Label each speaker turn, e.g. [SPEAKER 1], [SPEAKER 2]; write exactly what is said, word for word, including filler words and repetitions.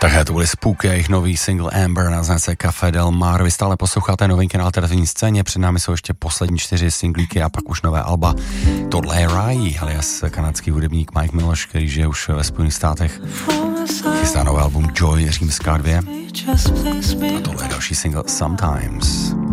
[SPEAKER 1] Také to byly Spooky a jejich nový single Amber na značce Café Del Mar. Vy stále posloucháte novinky na alternativní scéně, před námi jsou ještě poslední čtyři singlíky a pak už nové alba. Tohle je Rai, alias kanadský hudebník Mike Miloš, který žije už ve Spojených státech. Chystá nový album Joy římská dvě. A tohle je další single Sometimes.